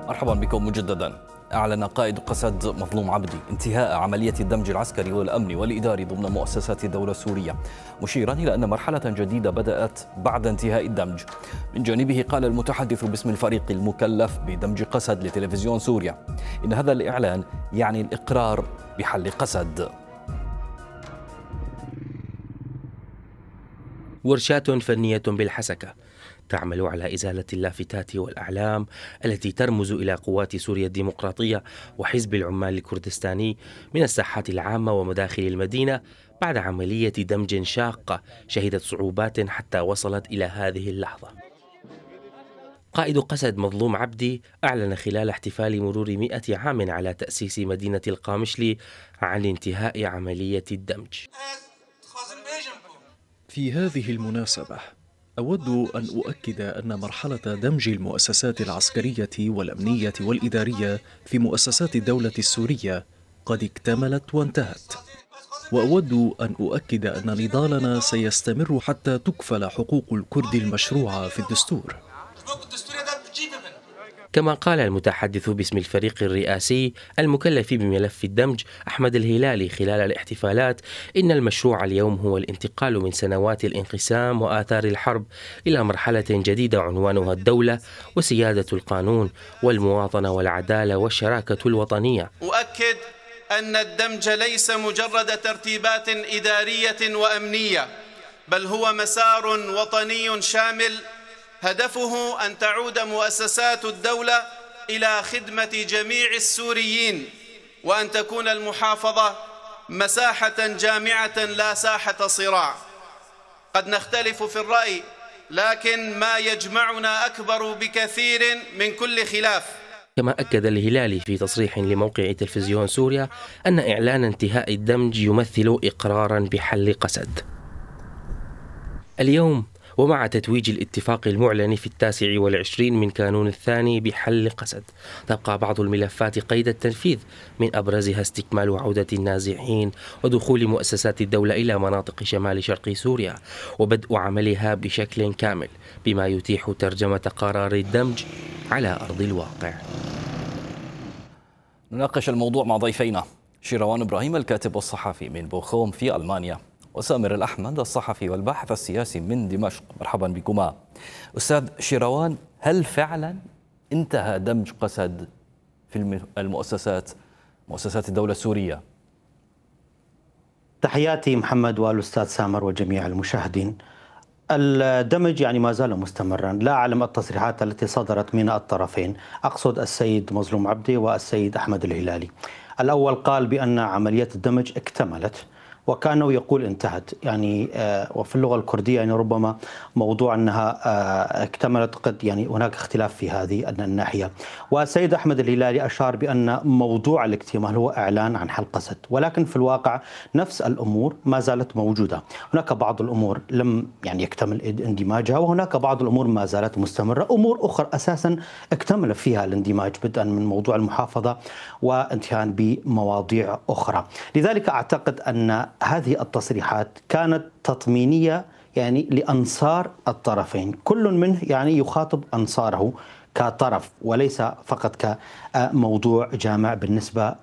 مرحبا بكم مجددا. أعلن قائد قسد مظلوم عبدي انتهاء عملية الدمج العسكري والأمني والإداري ضمن مؤسسات الدولة السورية، مشيرا إلى أن مرحلة جديدة بدأت بعد انتهاء الدمج. من جانبه قال المتحدث باسم الفريق المكلف بدمج قسد لتلفزيون سوريا إن هذا الإعلان يعني الإقرار بحل قسد. ورشات فنية بالحسكة تعمل على إزالة اللافتات والأعلام التي ترمز إلى قوات سوريا الديمقراطية وحزب العمال الكردستاني من الساحات العامة ومداخل المدينة بعد عملية دمج شاقة شهدت صعوبات حتى وصلت إلى هذه اللحظة. قائد قسد مظلوم عبدي أعلن خلال احتفال مرور 100 عام على تأسيس مدينة القامشلي عن انتهاء عملية الدمج. في هذه المناسبة أود أن أؤكد أن مرحلة دمج المؤسسات العسكرية والأمنية والإدارية في مؤسسات الدولة السورية قد اكتملت وانتهت، وأود أن أؤكد أن نضالنا سيستمر حتى تكفل حقوق الكرد المشروعة في الدستور. كما قال المتحدث باسم الفريق الرئاسي المكلف بملف الدمج أحمد الهلالي خلال الاحتفالات إن المشروع اليوم هو الانتقال من سنوات الانقسام وآثار الحرب إلى مرحلة جديدة عنوانها الدولة وسيادة القانون والمواطنة والعدالة والشراكة الوطنية. أؤكد أن الدمج ليس مجرد ترتيبات إدارية وأمنية، بل هو مسار وطني شامل هدفه أن تعود مؤسسات الدولة إلى خدمة جميع السوريين، وأن تكون المحافظة مساحة جامعة لا ساحة صراع. قد نختلف في الرأي، لكن ما يجمعنا أكبر بكثير من كل خلاف. كما أكد الهلالي في تصريح لموقع تلفزيون سوريا أن إعلان انتهاء الدمج يمثل إقرارا بحل قسد. اليوم ومع تتويج الاتفاق المعلن في 29 من كانون الثاني بحل قسد، تبقى بعض الملفات قيد التنفيذ، من أبرزها استكمال عودة النازحين ودخول مؤسسات الدولة إلى مناطق شمال شرق سوريا وبدء عملها بشكل كامل بما يتيح ترجمة قرار الدمج على أرض الواقع. نناقش الموضوع مع ضيفينا شيروان إبراهيم الكاتب والصحفي من بوخوم في ألمانيا، وسامر الأحمد الصحفي والباحث السياسي من دمشق. مرحبا بكما. أستاذ شيروان، هل فعلا انتهى دمج قسد في مؤسسات الدولة السورية؟ تحياتي محمد والأستاذ سامر وجميع المشاهدين. الدمج ما زال مستمرا، لا أعلم التصريحات التي صدرت من الطرفين، أقصد السيد مظلوم عبدي والسيد أحمد الهلالي. الأول قال بأن عملية الدمج اكتملت، وكانه يقول انتهت، وفي اللغة الكردية ربما موضوع أنها اكتملت قد هناك اختلاف في هذه الناحية. والسيد أحمد الهلالي أشار بأن موضوع الاكتمال هو إعلان عن حل قسد، ولكن في الواقع نفس الأمور ما زالت موجودة. هناك بعض الأمور لم يكتمل اندماجها، وهناك بعض الأمور ما زالت مستمرة، أمور أخرى أساسا اكتمل فيها الاندماج بدءا من موضوع المحافظة وانتهاء بمواضيع أخرى. لذلك أعتقد أن هذه التصريحات كانت تطمينية لأنصار الطرفين، كل منه يخاطب أنصاره كطرف وليس فقط كموضوع جامع بالنسبة